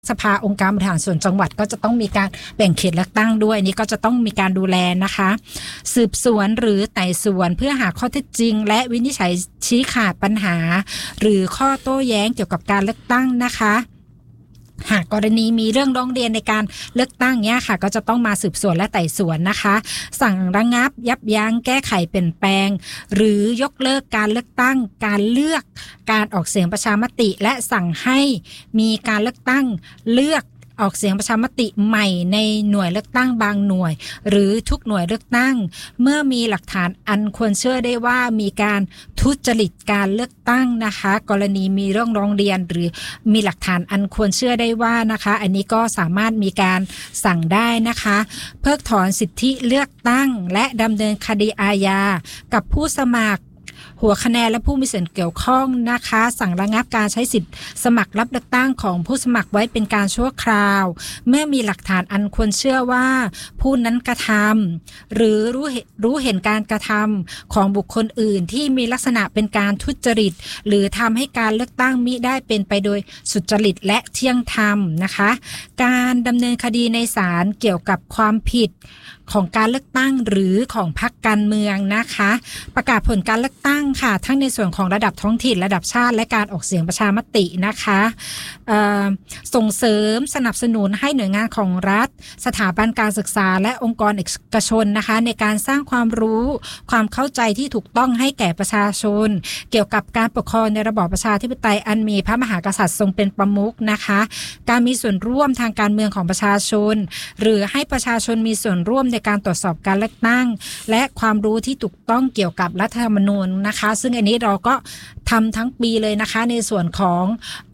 สภาองค์การบริหารส่วนจังหวัดก็จะต้องมีการแบ่งเขตเลือกตั้งด้วยนี่ก็จะต้องมีการดูแลนะคะสืบสวนหรือไต่สวนเพื่อหาข้อเท็จจริงและวินิจฉัยชี้ขาดปัญหาหรือข้อโต้แย้งเกี่ยวกับการเลือกตั้งนะคะหากกรณีมีเรื่องร้องเรียนในการเลือกตั้งเนี้ยค่ะก็จะต้องมาสืบสวนและไต่สวนนะคะสั่งระงับยับยั้งแก้ไขเปลี่ยนแปลงหรือยกเลิกการเลือกตั้งการเลือกการออกเสียงประชามติและสั่งให้มีการเลือกตั้งเลือกออกเสียงประชามติใหม่ในหน่วยเลือกตั้งบางหน่วยหรือทุกหน่วยเลือกตั้งเมื่อมีหลักฐานอันควรเชื่อได้ว่ามีการทุจริตการเลือกตั้งนะคะกรณีมีเรื่องร้องเรียนหรือมีหลักฐานอันควรเชื่อได้ว่านะคะอันนี้ก็สามารถมีการสั่งได้นะคะเพิกถอนสิทธิเลือกตั้งและดำเนินคดีอาญากับผู้สมัครหัวคะแนนและผู้มีส่วนเกี่ยวข้องนะคะสั่งระงับการใช้สิทธิ์สมัครรับเลือกตั้งของผู้สมัครไว้เป็นการชั่วคราวเมื่อมีหลักฐานอันควรเชื่อว่าผู้นั้นกระทำหรือรู้เห็นการกระทำของบุคคลอื่นที่มีลักษณะเป็นการทุจริตหรือทำให้การเลือกตั้งมิได้เป็นไปโดยสุจริตและเที่ยงธรรมนะคะการดำเนินคดีในศาลเกี่ยวกับความผิดของการเลือกตั้งหรือของพรรคการเมืองนะคะประกาศผลการเลือกตั้งค่ะทั้งในส่วนของระดับท้องถิ่นระดับชาติและการออกเสียงประชามตินะคะส่งเสริมสนับสนุนให้หน่วยงานของรัฐสถาบันการศึกษาและองค์กรเอกชนนะคะในการสร้างความรู้ความเข้าใจที่ถูกต้องให้แก่ประชาชนเกี่ยวกับการปกครองในระบอบประชาธิปไตยอันมีพระมหากษัตริย์ทรงเป็นประมุขนะคะการมีส่วนร่วมทางการเมืองของประชาชนหรือให้ประชาชนมีส่วนร่วมในการตรวจสอบการเลือกตั้งและความรู้ที่ถูกต้องเกี่ยวกับรัฐธรรมนูญนะคะซึ่งอันนี้เราก็ทำทั้งปีเลยนะคะในส่วนของ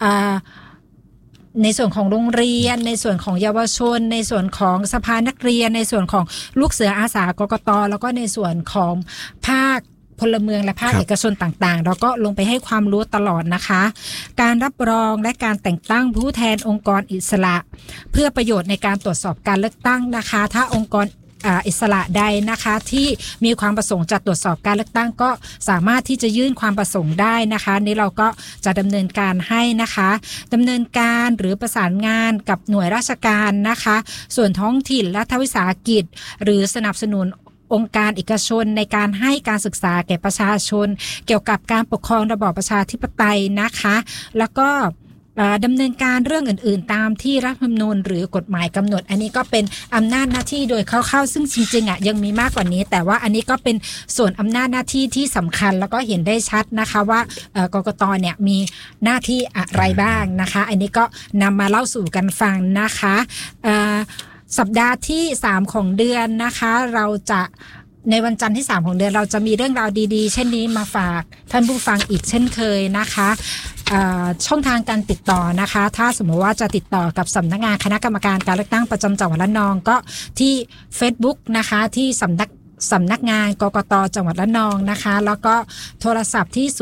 โรงเรียนในส่วนของเยาวชนในส่วนของสภานักเรียนในส่วนของลูกเสืออาสากกต.แล้วก็ในส่วนของภาคพลเมืองและภาคเอกชนต่างๆเราก็ลงไปให้ความรู้ตลอดนะคะการรับรองและการแต่งตั้งผู้แทนองค์กรอิสระเพื่อประโยชน์ในการตรวจสอบการเลือกตั้งนะคะถ้าองค์กรอิสระใดนะคะที่มีความประสงค์จะตรวจสอบการเลือกตั้งก็สามารถที่จะยื่นความประสงค์ได้นะคะนี้เราก็จะดำเนินการให้นะคะดำเนินการหรือประสานงานกับหน่วยราชการนะคะส่วนท้องถิ่นรัฐวิสาหกิจหรือสนับสนุนองค์การเอกชนในการให้การศึกษาแก่ประชาชนเกี่ยวกับการปกครองระบอบประชาธิปไตยนะคะแล้วก็ดำเนินการเรื่องอื่นๆตามที่รัฐธรรมนูญหรือกฎหมายกำหนดอันนี้ก็เป็นอำนาจหน้าที่โดยคร่าวๆซึ่งจริงๆยังมีมากกว่านี้แต่ว่าอันนี้ก็เป็นส่วนอำนาจหน้าที่ที่สำคัญแล้วก็เห็นได้ชัดนะคะว่ากกต.เนี่ยมีหน้าที่อะไรบ้างนะคะอันนี้ก็นำมาเล่าสู่กันฟังนะคะสัปดาห์ที่3ของเดือนนะคะเราจะในวันจันทร์ที่3ของเดือนเราจะมีเรื่องราวดีๆเช่นนี้มาฝากท่านผู้ฟังอีกเช่นเคยนะคะช่องทางการติดต่อนะคะถ้าสมมติว่าจะติดต่อกับสำนักงานคณะกรรมการการเลือกตั้งประจำจังหวัดระนองก็ที่ Facebook นะคะที่สำนักงานกกต.จังหวัดระนองนะคะแล้วก็โทรศัพท์ที่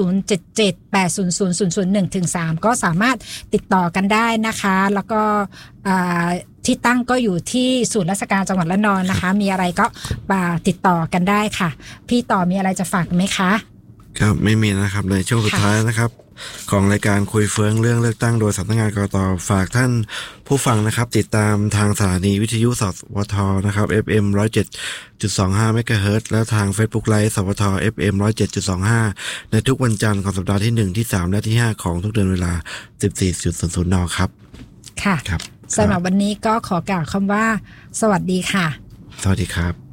077800001-3ก็สามารถติดต่อกันได้นะคะแล้วก็ที่ตั้งก็อยู่ที่ศูนย์ราชการจังหวัดระนองนะคะมีอะไรก็ติดต่อกันได้ค่ะพี่ต่อมีอะไรจะฝากไหมคะครับไม่มีนะครับในช่วงสุดท้ายนะครับของรายการคุยเฟื้องเรื่องเลือกตั้งโดยสำนักงานกกต.ฝากท่านผู้ฟังนะครับติดตามทางสถานีวิทยุสวทนะครับ FM 107.25 เมกะเฮิรตซ์และทาง Facebook Live สวท FM 107.25 ในทุกวันจันทร์ของสัปดาห์ที่1ที่3และที่5ของทุกเดือนเวลา 14:00 น.ครับค่ะครับสำหรับวันนี้ก็ขอกล่าวคำว่าสวัสดีค่ะสวัสดีครับ